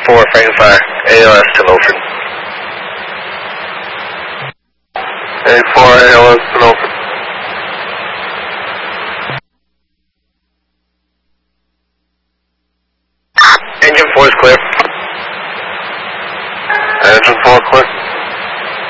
4, Frankenfire, ALS to Milford. A4, ALS to Milford. Engine 4 is clear. Engine 4 clear.